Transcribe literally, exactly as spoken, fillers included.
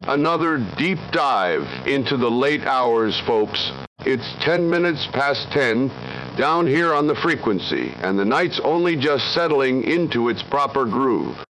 Another deep dive into the late hours, folks. It's ten minutes past ten down here on the frequency, and the night's only just settling into its proper groove.